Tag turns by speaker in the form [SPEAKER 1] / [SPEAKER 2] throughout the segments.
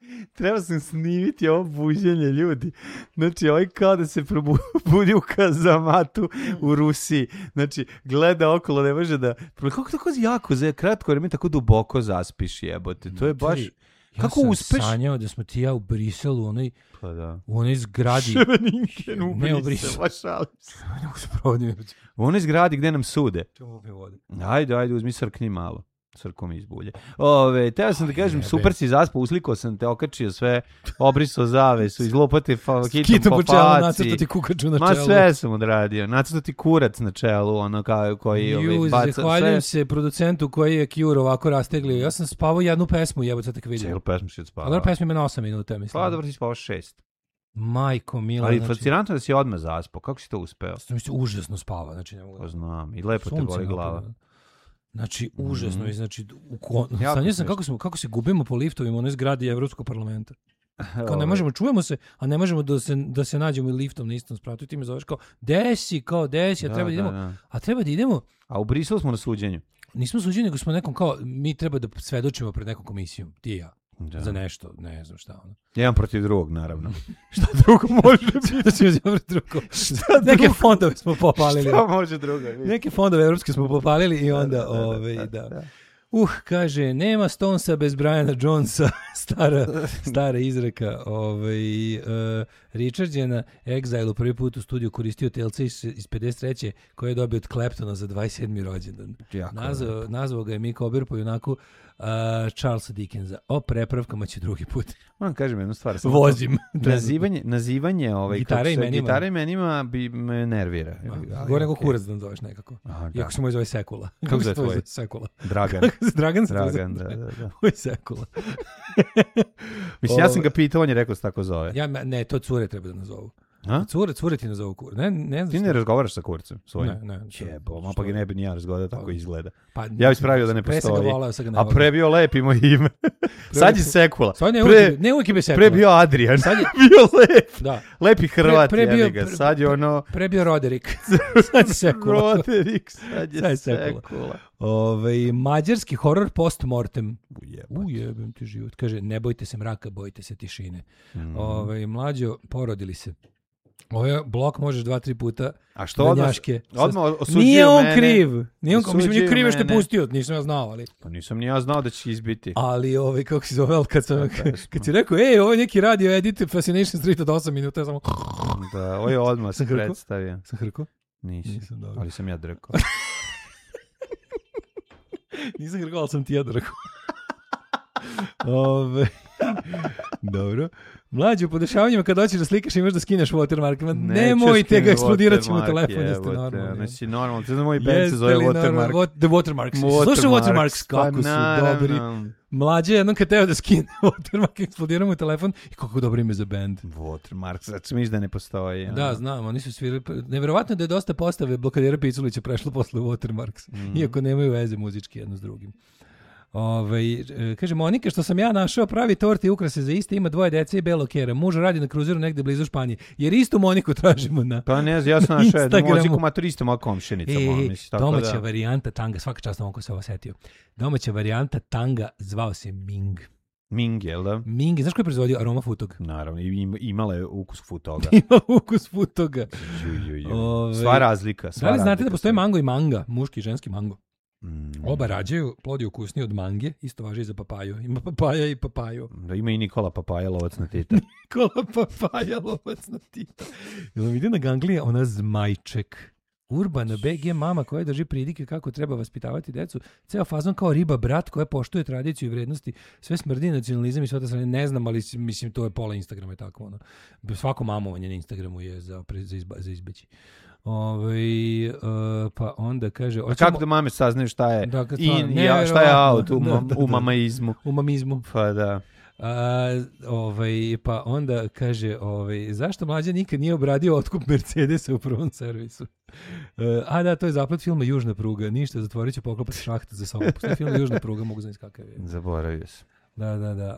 [SPEAKER 1] Treba sam snimiti ovo buđenje ljudi. Znači, ovaj kao da se probudi u kazamatu u Rusiji. Znači, gleda okolo, ne može da... Kako tako jako, za kratko vreme tako duboko zaspiš, jebote. To je baš... Kako uspeš?
[SPEAKER 2] Ja sam sanjao da smo ti ja u Briselu, u onoj zgradi...
[SPEAKER 1] Ševeninken u Briselu, šalim se. U onoj zgradi gde nam sude. Ajde, uzmi srkni malo. Srkom izbulje. Teo sam da kažem, super si zaspao, uslikao sam te, okačio sve, obrisao zavesu, izlopate kitom po faci.
[SPEAKER 2] Nacrto ti kukaču na čelu.
[SPEAKER 1] Ma sve sam odradio. Nacrto ti kurac na čelu, ono koji baca.
[SPEAKER 2] Zahvaljujem se producentu koji je Cure ovako rasteglio. Ja sam spavao jednu pesmu, jebote, sad tek vidim.
[SPEAKER 1] Cijelu pesmu si odspavao.
[SPEAKER 2] A dobro, pesma ima na 8 minuta, mislim.
[SPEAKER 1] Pa dobro, si spavao 6.
[SPEAKER 2] Majko mila.
[SPEAKER 1] Ali fascinantno da si odmah zaspao. Kako si to uspeo?
[SPEAKER 2] Sam se užasno spava, znači ne mogu.
[SPEAKER 1] To znam. I lepo te boli glava.
[SPEAKER 2] Znači, užasno je, znači, sanjao sam kako se gubimo po liftovima u onoj zgradi Evropskog parlamenta. Kao ne možemo, čujemo se, a ne možemo da se nađemo liftom na istom spratu. I ti me zoveš kao, desi, a treba da idemo. A treba da idemo.
[SPEAKER 1] A u Briselu smo na suđenju.
[SPEAKER 2] Nismo suđeni, nego smo nekom kao, mi treba da svedočimo pred nekom komisijom, ti i ja. Da. Za nešto, ne znam šta ono.
[SPEAKER 1] Jedan protiv drugog, naravno. Šta drugo može biti?
[SPEAKER 2] Da ćemo protiv drugog. Neke fondove smo popalili.
[SPEAKER 1] Šta može drugo?
[SPEAKER 2] Neke fondove evropske smo popalili i onda, da. Kaže, nema Stonesa bez Briana Jonesa, stara izreka. Richard je na Exilu prvi put u studiju koristio TLC iz 53. koje je dobio od Claptona za 27. rođendan. Nazvao ga je Mika Ober po junaku Charlesa Dickensa. O prepravkama će drugi put.
[SPEAKER 1] Moram kažem jednu stvar.
[SPEAKER 2] Vozim.
[SPEAKER 1] Nazivanje gitare imenima bi me nervira.
[SPEAKER 2] Gore nego kurac da zoveš nekako. Iako se moj zove Sekula.
[SPEAKER 1] Kako se tvoj?
[SPEAKER 2] Sekula.
[SPEAKER 1] Dragan,
[SPEAKER 2] da. Moj Sekula.
[SPEAKER 1] Mislim, ja sam ga pitao, on je rekao se tako zove.
[SPEAKER 2] Ne, to cure treba da nazovu. Cure ti nazovu kur. Ne,
[SPEAKER 1] ti ne razgovaraš sa kurcem svojim?
[SPEAKER 2] Ne.
[SPEAKER 1] Jebo, pa ga ne bi ni ja razgovarao, tako izgleda. Ja bih spravio da ne postoji. A
[SPEAKER 2] pre
[SPEAKER 1] bio lepi moj ime. Sad je Sekula.
[SPEAKER 2] Ne uvijek ime Sekula.
[SPEAKER 1] Pre bio Adrian. Sad je bio lep.
[SPEAKER 2] Da.
[SPEAKER 1] Lepi Hrvat. Sad je ono...
[SPEAKER 2] Pre bio Roderik. Sad je Sekula.
[SPEAKER 1] Roderik, sad je Sekula.
[SPEAKER 2] Mađarski horor post-mortem. Ujebem ti život. Kaže, ne bojte se mraka, bojte se tišine. Mlađo, porodili se. Ovaj blok možeš 2-3 puta.
[SPEAKER 1] A što odmah osuđio
[SPEAKER 2] nije on
[SPEAKER 1] mene?
[SPEAKER 2] Kriv. Nije on kriv. Mislim, nije kriv što je pustio. Nisam ja znao, ali...
[SPEAKER 1] Pa nisam ni ja znao da će izbiti.
[SPEAKER 2] Ali, kako si zove, kad si rekao, ovo je neki radio edit Fascination Street od 8 minuta, ja samo...
[SPEAKER 1] Da, ovo je odmah se predstavio.
[SPEAKER 2] Sam hrko?
[SPEAKER 1] Nisam, ali sam ja drkao.
[SPEAKER 2] Nisam hrko, ali sam ti ja drkao. Dobro. Mlađe, u podešavanjima kad hoćeš da slikaš imaš da skineš watermark. Nemojte ga, eksplodirat ćemo telefon, jeste normalni.
[SPEAKER 1] Znači, normalno, to je moj band se zove Watermark.
[SPEAKER 2] The Watermarks. Slušaj Watermarks, kako su dobri. Mlađe, jednom kad teo da skine Watermark, eksplodiram u telefon i kako dobro ime za band.
[SPEAKER 1] Watermarks, znači misliš da ne postoji.
[SPEAKER 2] Da, znam, oni su svirali. Neverovatno da je dosta postave Blokadera Piculića prešlo posle Watermarks, iako nemaju veze muzički jedno s drugim. Kaže Monika, što sam ja našao, pravi torte i ukrase za iste, ima 2 dece i belo kera. Muž radi na kruzeru negde blizu Španije. Jer istu Moniku tražimo na
[SPEAKER 1] Pa ne znam, ja sam našao jednu muziku maturista moja komšenica.
[SPEAKER 2] Domaća varijanta tanga, svaka čast na onko se ovo setio. Domaća varijanta tanga zvao se Ming.
[SPEAKER 1] Ming, jel da?
[SPEAKER 2] Ming, znaš ko je proizvodio? Aroma Futog.
[SPEAKER 1] Naravno, imala je ukus Futoga.
[SPEAKER 2] Ima ukus Futoga.
[SPEAKER 1] Sva razlika.
[SPEAKER 2] Da li znate da postoje mango i manga? Muški i ženski mango. Oba rađaju, plod je ukusniji od mange, isto važi i za papaju. Ima papaja i papaju.
[SPEAKER 1] Da, ima i Nikola Papaja, lovac na Tita.
[SPEAKER 2] Nikola Papaja, lovac na Tita. Jel vam ide na ganglije ona zmajček? Urbana BG mama koja drži pridike kako treba vaspitavati decu. Ceo fazon kao riba brat koja poštuje tradiciju i vrednosti. Sve smrdi nacionalizam i sve to strane. Ne znam, ali mislim to je pola Instagrama je tako. Ono. Svako mamovanje na Instagramu je za izbeći. Pa onda kaže...
[SPEAKER 1] A kako da mame saznaju šta je in, šta je out u mamaizmu?
[SPEAKER 2] U mamizmu.
[SPEAKER 1] Pa da.
[SPEAKER 2] Pa onda kaže zašto Mlađa nikad nije obradio otkup Mercedesa u prvom servisu? Da, to je zaplet filma Južna pruga. Ništa, zatvorit ću poklopat šahta za sobom. Postoji film Južna pruga, mogu znati kakav je.
[SPEAKER 1] Zaboravio sam.
[SPEAKER 2] Da.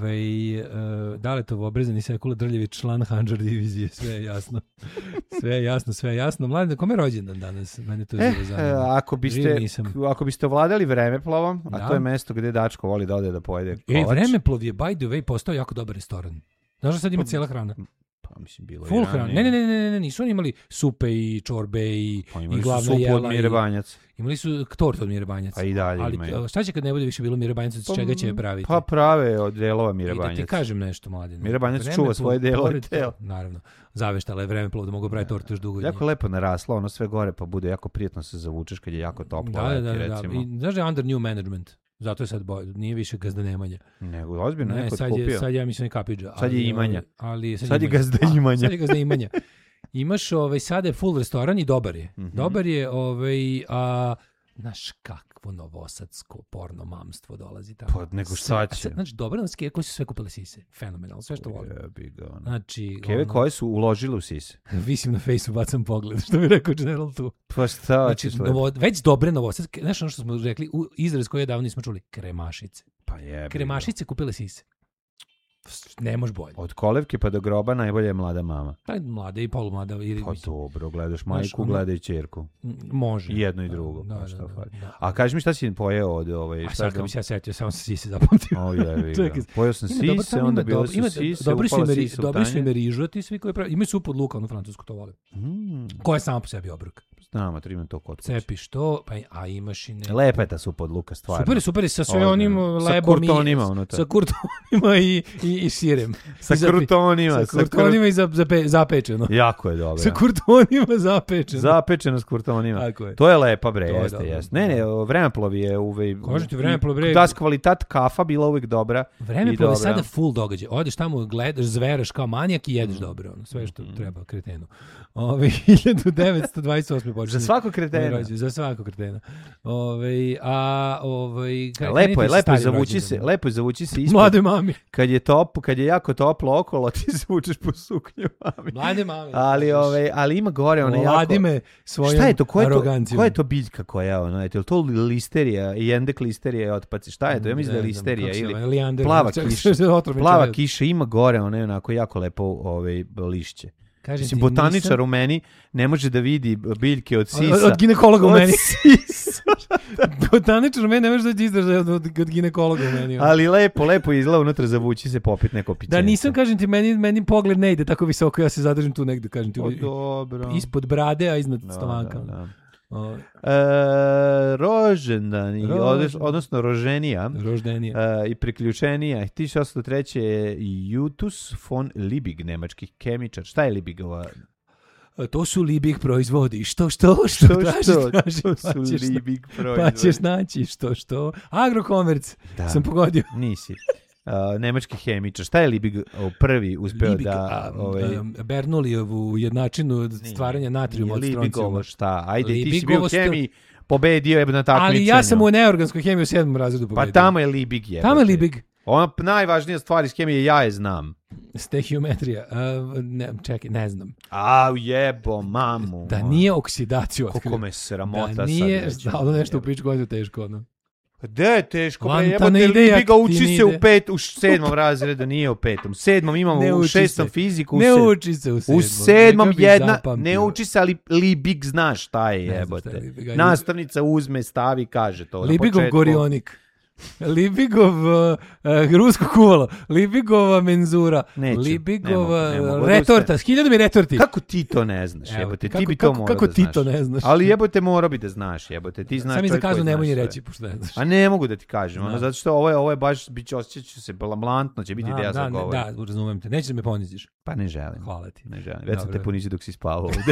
[SPEAKER 2] Daletov obrezani Sekula Drljević, član Handžar divizije, sve je jasno. Mladen, kome je rođendan danas? Mene to
[SPEAKER 1] ako biste ovladali Vremeplovom, a to je mesto gde Dačko voli da ode da pojede kolač.
[SPEAKER 2] Vremeplov je, by the way, postao jako dobar restoran. Znaš da sad ima cijela hrana?
[SPEAKER 1] Pa mislim bilo
[SPEAKER 2] full hrana. Ne, nisu oni imali supe i čorbe i glavna jela.
[SPEAKER 1] Imali su supu od Mire Banjac.
[SPEAKER 2] Imali su tort od Mire Banjac.
[SPEAKER 1] Pa i dalje imaju.
[SPEAKER 2] Ali šta će kad ne bude više bilo Mire Banjac, od čega će je praviti?
[SPEAKER 1] Pa prave od delova Mire Banjac.
[SPEAKER 2] I da ti kažem nešto, Mladine.
[SPEAKER 1] Mire Banjac čuva svoje delove tela.
[SPEAKER 2] Naravno. Zaveštala je Vremeplov da mogu praviti tortu još dugo.
[SPEAKER 1] Jako lepo naraslo, ono sve gore, pa bude jako prijetno se zavučeš kad je jako toplo. Da.
[SPEAKER 2] I znaš da je under new management. Zato je sad nije više Gazda Nemanja.
[SPEAKER 1] Nego, ozbiljno neko kupio.
[SPEAKER 2] Sad ja mislim Kapidža.
[SPEAKER 1] Sad je Imanja.
[SPEAKER 2] Sad
[SPEAKER 1] je Gazda Imanja.
[SPEAKER 2] Sad je Gazda Imanja. Imaš, sada je full restoran i dobar je. Dobar je, znaš kakvo novosadsko porno mamstvo dolazi tamo.
[SPEAKER 1] Pa nego šta će.
[SPEAKER 2] Znači, dobro nas keve koji su sve kupili sise. Fenomenalno, sve što volim. Znači,
[SPEAKER 1] keve koje su uložile u sise.
[SPEAKER 2] Visim na fejsu, bacam pogled, što bi rekao General tu.
[SPEAKER 1] Pa šta
[SPEAKER 2] znači, već dobre novosadske, znaš ono što smo rekli, izraz koji je davno nismo čuli, kremašice.
[SPEAKER 1] Pa je.
[SPEAKER 2] Kremašice kupile sise. Ne može bolje.
[SPEAKER 1] Od kolevke pa do groba najbolje je mlada mama.
[SPEAKER 2] Pa mlada i polumlada.
[SPEAKER 1] Pa dobro, gledaš majku, gledaj ćerku.
[SPEAKER 2] Može.
[SPEAKER 1] I jedno i drugo. Da. A kaži mi šta si pojeo od
[SPEAKER 2] sad kad bi se ja setio, samo se sise zapamtio.
[SPEAKER 1] Pojeo sam sise, onda bilo su sise, upala sise u tanje.
[SPEAKER 2] Dobri su ime rižu, ti svi koji pravi. Imaju supu od luka, ono francusku, to volim. Koja je sama po sebi obrok.
[SPEAKER 1] Znam, a imam to kod kuće.
[SPEAKER 2] Cepiš to, a imaš i ne.
[SPEAKER 1] Lepa je ta supa od luka, stvarno.
[SPEAKER 2] Super, sa sve onim lebom sa kurtonima i sirem.
[SPEAKER 1] Sa kurtonima.
[SPEAKER 2] Sa kurtonima i zapečeno.
[SPEAKER 1] Jako je dobro.
[SPEAKER 2] Sa kurtonima zapečeno.
[SPEAKER 1] Zapečeno s kurtonima. To je lepa, bre, jeste. Ne, Vremeplov je uvek.
[SPEAKER 2] Kažete, Vremeplov, bre.
[SPEAKER 1] Da, kvalitat kafa bila uvek dobra.
[SPEAKER 2] Vremeplov je sada full događaj. Odeš tamo, gledaš, zveraš kao manijak i jedeš dobro. Sve što treba kretenu. 1928.
[SPEAKER 1] Za svako kretena.
[SPEAKER 2] Za svako kretena.
[SPEAKER 1] Lepo je zavući se ispod.
[SPEAKER 2] Mlade mami.
[SPEAKER 1] Kad je jako toplo okolo, ti se vučeš po suknju mami.
[SPEAKER 2] Mlade mami.
[SPEAKER 1] Ali ima gore ona jako.
[SPEAKER 2] Mladi me svojom arogancijom.
[SPEAKER 1] Koja je to biljka koja je ono? Je li to listerija i endek listerija je otpaci? Šta je to? Ja mislim da je listerija ili plava kiša. Ima gore onako jako lepo lišće. Mislim, botaničar u meni ne može da vidi biljke od sisa.
[SPEAKER 2] Od ginekologa u meni. Botaničar u meni ne može da izdražaje od ginekologa u meni.
[SPEAKER 1] Ali lepo izgleda unutra, zavući se popit neko pićenca.
[SPEAKER 2] Da, nisam, kažem ti, meni pogled ne ide tako visoko, ja se zadržim tu negde, kažem ti.
[SPEAKER 1] Dobro.
[SPEAKER 2] Ispod brade, a iznad stomaka.
[SPEAKER 1] Da. Rođendani, odnosno roženija i priključenija 1803. je Justus von Liebig, nemački kemičar. Šta je Liebigova?
[SPEAKER 2] To su Liebig proizvodi. Što? Traži.
[SPEAKER 1] To su Liebig proizvodi.
[SPEAKER 2] Pa ćeš naći što. Agrokomerc, sam pogodio.
[SPEAKER 1] Nisi. Nemački hemičar. Šta je Liebig prvi uspeo
[SPEAKER 2] Bernoullijevu jednačinu stvaranja natrijuma od stronciuma.
[SPEAKER 1] Šta? Ajde, ti si bio u hemiji, pobedio je na takmičenju.
[SPEAKER 2] Ali ja sam u neorganskoj hemiji u 7. razredu pobedio.
[SPEAKER 1] Pa tamo je Liebig. Ona najvažnija stvar iz hemije, ja je znam.
[SPEAKER 2] Stehiometrija. Čekaj, ne znam.
[SPEAKER 1] Jebo, mamu.
[SPEAKER 2] Da nije oksidaciju otkrio.
[SPEAKER 1] Koliko me sramota sad.
[SPEAKER 2] Da nije, ono nešto u priču je teško, ono.
[SPEAKER 1] Da je teško, Libiga uči se u 7. razredu, nije u 5. U 7. imamo u 6. fiziku.
[SPEAKER 2] Ne uči se u 7.
[SPEAKER 1] U 7. jedna, ne uči se, ali Libig zna šta je, jebote. Nastavnica uzme, stavi, kaže to.
[SPEAKER 2] Libigov gorionik. Libigov rusko kuvalo, Libigova menzura, Libigova retorta, 1000 retorti.
[SPEAKER 1] Kako ti to ne znaš, jebote, ti bi to morao da znaš.
[SPEAKER 2] Kako ti to ne znaš?
[SPEAKER 1] Ali jebote, morao bi da znaš, jebote, ti znaš.
[SPEAKER 2] Sam mi za kaznu nemoj ni reći, pošto ne znaš.
[SPEAKER 1] A ne mogu da ti kažem, zato što ovo je baš, osjećat se blamantno, će biti da ja sad govorim.
[SPEAKER 2] Da, razumem te, nećeš da me poniziš.
[SPEAKER 1] Pa ne želim.
[SPEAKER 2] Hvala ti.
[SPEAKER 1] Ne želim, već sam te ponizio dok si spavao ovdje.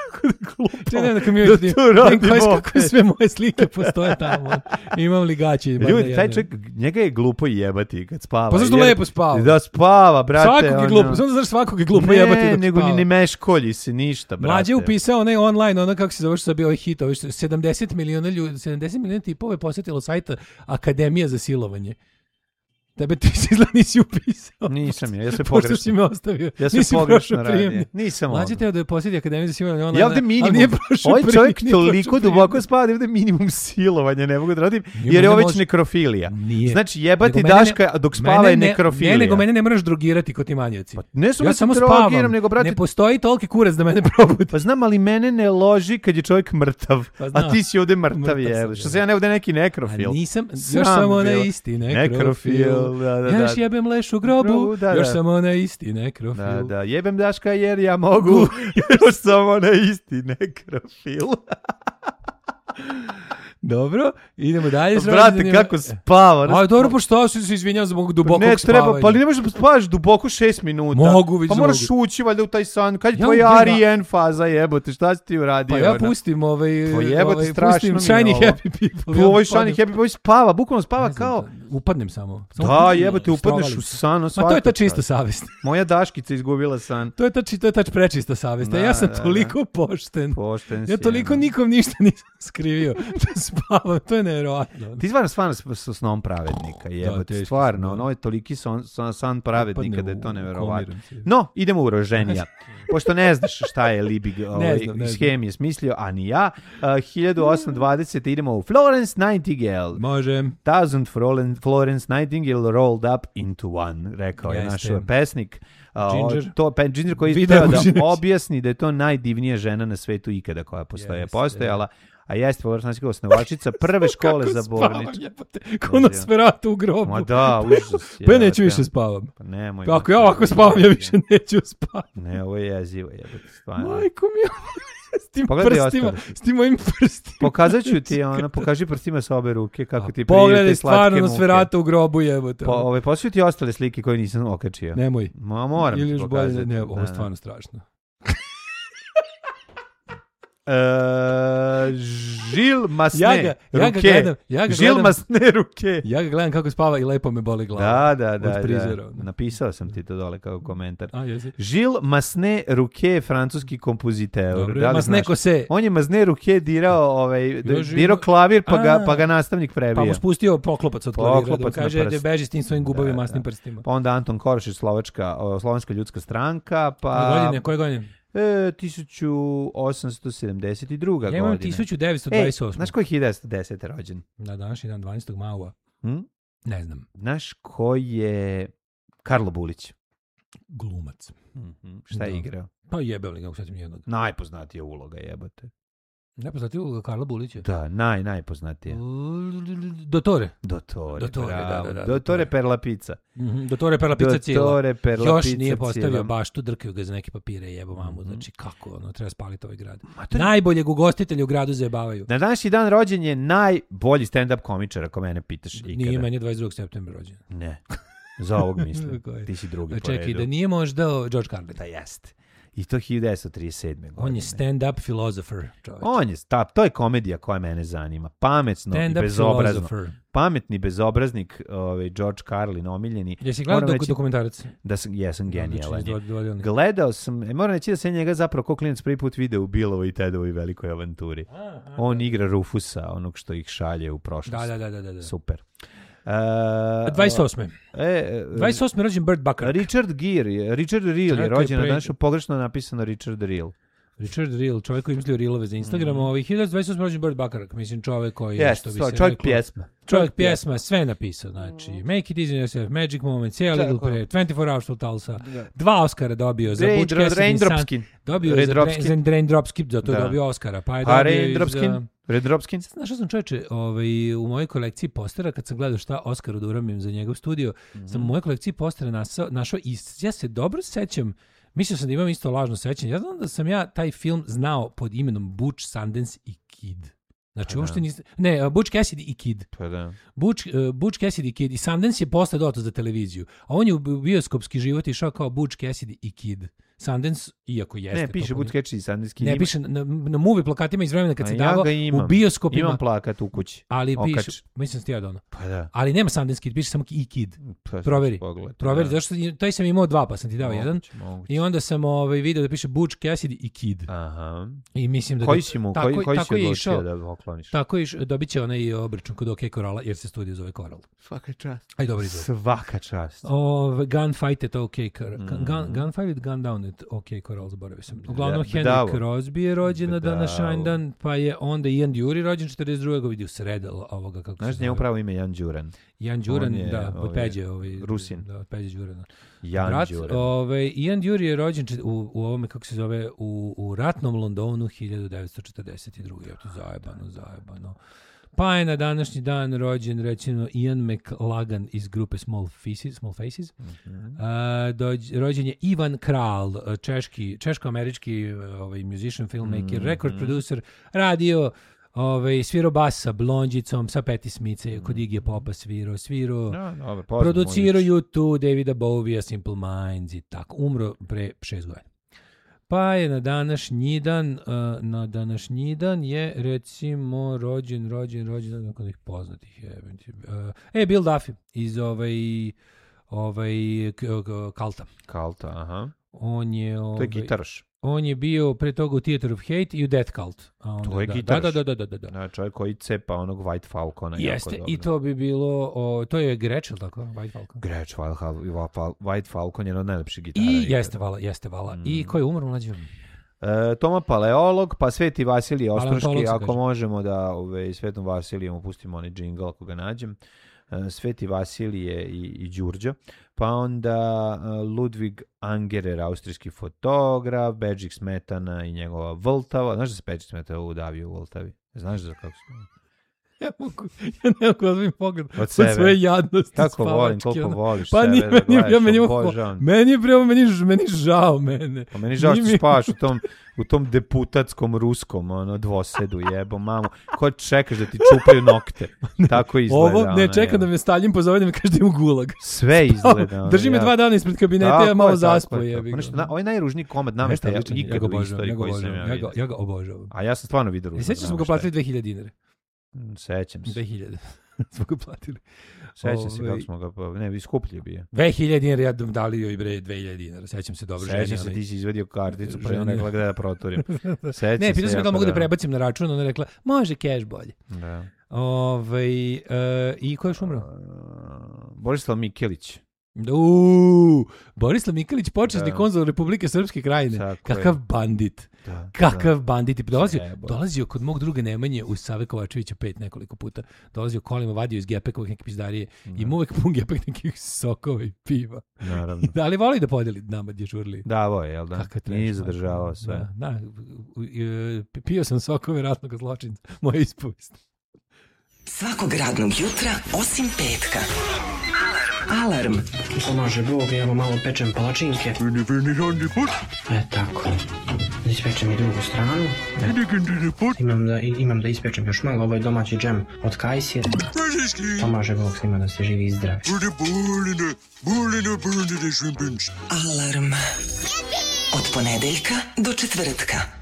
[SPEAKER 2] Kako sve moje slike postoje tamo, imam ligači.
[SPEAKER 1] Ljudi, taj čovjek, njega je glupo jebati kad spava.
[SPEAKER 2] Pa zašto lepo spava?
[SPEAKER 1] Da spava, brate.
[SPEAKER 2] Svakog je glupo, samo znaš svakog je glupo jebati dok spava.
[SPEAKER 1] Ne, nego ni meškolji se ništa, brate.
[SPEAKER 2] Mlađe upisao onaj online, ono kako se zove što sad bio ovaj hit, 70 miliona ljudi, 70 miliona tipova je posjetilo sajta Akademija za silovanje. Tebe ti si izgleda nisi upisao.
[SPEAKER 1] Nisam ja se
[SPEAKER 2] pogrešno. Pošto si me ostavio.
[SPEAKER 1] Ja se pogrešno radio. Nisam
[SPEAKER 2] ovdje. Mlađe teo da je posjeti Akademiju za silovanje.
[SPEAKER 1] Ja ovdje minimum. Ovaj čovjek toliko duboko spada da je minimum silovanja ne mogu da radim, jer je ovo već nekrofilija.
[SPEAKER 2] Nije.
[SPEAKER 1] Znači jebati Daška dok spava je nekrofilija.
[SPEAKER 2] Ne, nego mene ne moraš drogirati kod ti manjaci.
[SPEAKER 1] Pa ne
[SPEAKER 2] ja samo spavam, nego brate... Ne postoji toliki kurac da mene probudi.
[SPEAKER 1] Pa znam, ali mene ne loži kad je čovjek mrtav. Pa a ti si ovdje mrtav je. Što se ja ne ovdje neki nekrofil.
[SPEAKER 2] A nisam, još samo onaj isti nekrofil. Ja još jebem leš u grobu, još samo onaj isti nekrofil.
[SPEAKER 1] Da, jebem Daška jer ja mogu, još samo onaj isti nekrofil.
[SPEAKER 2] Dobro, idemo dalje.
[SPEAKER 1] Brate, kako spava.
[SPEAKER 2] A dobro, pošto se izvinjam zbog dubokog spavanja.
[SPEAKER 1] Ne treba, pa li ne možeš da spavaš duboko 6 minuta?
[SPEAKER 2] Mogu, vidim.
[SPEAKER 1] Pa moraš ući valjda u taj san. Kad je tvoja Arijen faza, jebote, šta si ti uradio?
[SPEAKER 2] Pa ja pustim pustim Shiny Happy People.
[SPEAKER 1] Ovo je Shiny Happy People spava, bukvalno spava kao...
[SPEAKER 2] Upadnem samo.
[SPEAKER 1] Da, jebote, upadneš u san.
[SPEAKER 2] Ma to je ta čista savest.
[SPEAKER 1] Moja Daškica izgubila san.
[SPEAKER 2] To je ta prečista savest. Ja sam toliko pošten. Ja toliko nikom ništa nisam skrivio. Spavam, to je nevjerovatno.
[SPEAKER 1] Ti stvarno sa snom pravednika, jebote, stvarno, ono je toliki san pravednika da je to nevjerovatno. No, idemo u roženja. Pošto ne znaš šta je Libig iz Hemije smislio, a ni ja, 1820 idemo u Florence Nightingale.
[SPEAKER 2] Može.
[SPEAKER 1] Thousand Florence Nightingale rolled up into one, rekao je naš pesnik. Ginger koji treba da objasni da je to najdivnija žena na svetu ikada koja postojala. A jeste Florence Nightingale osnovačica prve škole za bolničke.
[SPEAKER 2] Ko nas sperate u grobu.
[SPEAKER 1] Ma da, užas.
[SPEAKER 2] Pa neću više spavam.
[SPEAKER 1] Pa nemoj.
[SPEAKER 2] Ako ja ovako spavam, ja više neću spavati.
[SPEAKER 1] Ne, ovo je jezivo, jebate, stvarno.
[SPEAKER 2] Majko mi, s tim prstima, s tim mojim prstima.
[SPEAKER 1] Pokazat ću ti, pokaži prstima sa obe ruke kako ti
[SPEAKER 2] pogledaj, stvarno nas sperate u grobu, jebote.
[SPEAKER 1] Posviju ti ostale slike koje nisam okačio.
[SPEAKER 2] Nemoj.
[SPEAKER 1] Moram ti pokazati.
[SPEAKER 2] Ne, ovo je stvarno strašno.
[SPEAKER 1] Žil masne ruke. Žil masne ruke.
[SPEAKER 2] Ja ga gledam kako spava i lepo me boli glava.
[SPEAKER 1] Da. Napisao sam ti to dole kao komentar.
[SPEAKER 2] Jesi.
[SPEAKER 1] Žil masne ruke, francuski kompoziteur.
[SPEAKER 2] Dobro, masne kose.
[SPEAKER 1] On je masne ruke dirao klavir pa ga nastavnik prebija.
[SPEAKER 2] Pa mu spustio poklopac od klavira. Da kaže da beži s tim svojim gubavim masnim prstima.
[SPEAKER 1] Pa onda Anton Korošić, Slovenska ljudska stranka.
[SPEAKER 2] Koje godine?
[SPEAKER 1] 1872. godine.
[SPEAKER 2] Ja imam 1928.
[SPEAKER 1] Znaš koji je 1910. rođen?
[SPEAKER 2] Na današnji dan, 12. maja. Ne znam.
[SPEAKER 1] Znaš ko je Karlo Bulić?
[SPEAKER 2] Glumac.
[SPEAKER 1] Šta je igrao?
[SPEAKER 2] Pa jebeo li ga, sad mi jednog.
[SPEAKER 1] Najpoznatija uloga jebote.
[SPEAKER 2] Najpoznatija uloga Karla Bulića?
[SPEAKER 1] Da, najpoznatija.
[SPEAKER 2] Dottore,
[SPEAKER 1] Dottore per la pizza.
[SPEAKER 2] Dottore per la pizza cijela.
[SPEAKER 1] Dottore per la
[SPEAKER 2] još
[SPEAKER 1] pizza
[SPEAKER 2] nije postavio baštu, drkaju ga za neke papire, jebo mamu. Znači kako, treba spaliti ovaj grad. Najboljeg ugostitelja u gradu zajebavaju.
[SPEAKER 1] Na današnji dan rođen je najbolji stand-up komičar, ako mene pitaš ikada.
[SPEAKER 2] Nije, meni je 22. septembra rođen.
[SPEAKER 1] Ne, za ovog mislim. Ti si drugi po redu.
[SPEAKER 2] Čekaj, da nije možda George Carlin.
[SPEAKER 1] Da jeste. I to 1937. godine.
[SPEAKER 2] On je stand-up philosopher, čovječ.
[SPEAKER 1] To je komedija koja mene zanima. Pametno i bezobrazno. Pametni bezobraznik, George Carlin, omiljeni.
[SPEAKER 2] Jesi gledao dokumentarac?
[SPEAKER 1] Jesam genijalan. Gledao sam, moram reći da se njega zapravo ko klinac prvi put video u Bilovoj i Tedovoj velikoj avanturi. On igra Rufusa, onog što ih šalje u prošlost.
[SPEAKER 2] Da.
[SPEAKER 1] Super.
[SPEAKER 2] 28. 28. rođen Burt Bacharach.
[SPEAKER 1] Richard Reel je rođen, znači pogrešno napisano Richard Reel.
[SPEAKER 2] Richard Reel, čovjek koji izmislio reelove za Instagram, 1928. rođen Burt Bacharach, mislim čovjek koji
[SPEAKER 1] čovjek pjesma.
[SPEAKER 2] Čovjek pjesma, sve napisao, znači Make It Easy on Yourself, Magic Moment, Say a Little Prayer, 24 Hours Till Tulsa, 2 Oscara dobio za Butch Cassidy Sun, dobio za Raindropskin, zato je dobio Oscara, pa je dobio
[SPEAKER 1] Red Dropskin.
[SPEAKER 2] Znaš što sam čoveče, u mojoj kolekciji postera, kad sam gledao šta Oskaru da uramim za njegov studio, sam u mojoj kolekciji postera našao i ja se dobro sećam, mislio sam da imam isto lažno sećanje, ja znam da sam ja taj film znao pod imenom Butch, Sundance i Kid. Znači, uopšte nisam... Ne, Butch Cassidy i Kid. Butch Cassidy i Kid. I Sundance je posle doto za televiziju. A on je u bioskopski život išao kao Butch Cassidy i Kid. Sundance, iako jeste.
[SPEAKER 1] Ne, piše Butch i Sundance Kid.
[SPEAKER 2] Ne, piše na movie plakatima iz vremena kad se davao u bioskopima.
[SPEAKER 1] Imam plakat u kući.
[SPEAKER 2] Ali piše, mislim ti ja dono.
[SPEAKER 1] Pa da.
[SPEAKER 2] Ali nema Sundance Kid, piše samo i Kid. Proveri, zašto taj sam imao 2, pa sam ti dao jedan. I onda sam video da piše Butch Cassidy i Kid.
[SPEAKER 1] Aha.
[SPEAKER 2] I mislim da
[SPEAKER 1] koji si odlučio da pokloniš?
[SPEAKER 2] Tako je, dobit će onaj obračun kod OK Coralla, jer se studio zove Coral.
[SPEAKER 1] Svaka čast.
[SPEAKER 2] Aj, dobro izgleda.
[SPEAKER 1] Svaka čast.
[SPEAKER 2] Gunfight at OK Coral. Gunfight at Gun Down at OK Coral, zaboravio sam. Uglavnom, Henry Crosby je rođen na današnji dan, pa je onda Ian Dury rođen 42. vidio sred ovoga, kako se zove.
[SPEAKER 1] Znaš, njemu pravo ime Jan Đuran.
[SPEAKER 2] Jan Đuran, da, od Peđe.
[SPEAKER 1] Rusin.
[SPEAKER 2] Da, od Peđe Đurana.
[SPEAKER 1] Jan Đuran.
[SPEAKER 2] Ian Dury je rođen u ovome, kako se zove, u ratnom Londonu 1942. Je to zajebano. Pa je na današnji dan rođen, recimo, Ian McLagan iz grupe Small Faces. Rođen je Ivan Kral, češko-američki musician, filmmaker, record producer, radio, svirao bas sa Blondjicom, sa Patti Smith, kod Iggy Popa svirao, producirao U2, Davida Bowie, Simple Minds i tako. Umro pre 6 godina. Pa je na današnji dan je recimo rođen nakon ih poznatih je. Bill Duffy iz Kalta.
[SPEAKER 1] Kalta, aha.
[SPEAKER 2] On je
[SPEAKER 1] to je gitaraš.
[SPEAKER 2] On je bio pre toga u Theater of Hate i u Death Cult.
[SPEAKER 1] To je gitaraš.
[SPEAKER 2] Da.
[SPEAKER 1] Čovjek koji cepa onog White Falcona.
[SPEAKER 2] Jeste, i to bi bilo, to je Gretsch, ili tako? White Falcon.
[SPEAKER 1] Gretsch, White Falcon je jedan od najlepših gitara.
[SPEAKER 2] I jeste vala. I ko je umro mlađe?
[SPEAKER 1] Toma Paleolog, pa Sveti Vasilije Ostroški, ako možemo da Svetom Vasilijem pustimo onaj džingl ako ga nađem. Sveti Vasilije i Đurđo, pa onda Ludvig Angerer, austrijski fotograf, Bedžik Smetana i njegova Vltava. Znaš da se Bedžik Smetana udavio u Vltavi? Znaš da kako se...
[SPEAKER 2] Ja ne mogu da mi pogled od svoje jadnosti.
[SPEAKER 1] Tako volim, koliko voliš
[SPEAKER 2] pa
[SPEAKER 1] sebe.
[SPEAKER 2] Meni žao mene.
[SPEAKER 1] Pa meni žao što spavaš u tom deputatskom ruskom dvosedu, jebo mamu. Ko čekaš da ti čupaju nokte? Tako izgleda.
[SPEAKER 2] Ovo ne čekam da me Stalin pozove da mi kaže da imam gulag.
[SPEAKER 1] Sve izgleda.
[SPEAKER 2] Drži me 2 dana ispred kabineta, ja malo zaspo.
[SPEAKER 1] Ovo je najružniji komad nameštaja ikad u istoriji koji sam ja vidio.
[SPEAKER 2] Ja ga obožavam.
[SPEAKER 1] A ja sam stvarno vidio ružnog nameštaja.
[SPEAKER 2] Sjećaš smo ga platili 2000 dinara.
[SPEAKER 1] Sećam se.
[SPEAKER 2] 2000 smo ga platili.
[SPEAKER 1] Sećam se kako smo ga... Ne, vi skuplji bio.
[SPEAKER 2] 2000 dinara, ja dali joj bre 2000 dinara. Sećam se dobro.
[SPEAKER 1] Sećam se, ti si izvedio karticu, pa je ona rekla gde da proturim.
[SPEAKER 2] Ne, pitao sam da mogu da prebacim na račun, ona rekla, može cash bolje.
[SPEAKER 1] Da.
[SPEAKER 2] I ko je još umro?
[SPEAKER 1] Borislav Mikelić.
[SPEAKER 2] Borislav Mikelić, počasni konzul Republike Srpske Krajine.
[SPEAKER 1] Tako
[SPEAKER 2] kakav
[SPEAKER 1] je.
[SPEAKER 2] Bandit. Kakav bandit. Dolazio kod mog druga Nemanje u Save Kovačevića 5 nekoliko puta. Dolazio kolima, vadio iz gepekovih neke pizdarije. I mu uvek pun gepek nekih sokova i piva.
[SPEAKER 1] Naravno.
[SPEAKER 2] Da, ali voli da podeli nama dježurli.
[SPEAKER 1] Davo je, jel da? Nije zadržavao sve.
[SPEAKER 2] Da, pio sam sokove ratnog zločinca. Moja ispovest.
[SPEAKER 3] Svakog radnog jutra, osim petka. Alarm.
[SPEAKER 4] Pomaže Bog, ja malo pečem palačinke. Tako. Ispečem i drugu stranu. Imam da ispečem još malo. Ovo je domaći džem od kajsir. Pomaže Bog svima da se živi i zdravi.
[SPEAKER 3] Alarm. Od ponedeljka do četvrtka.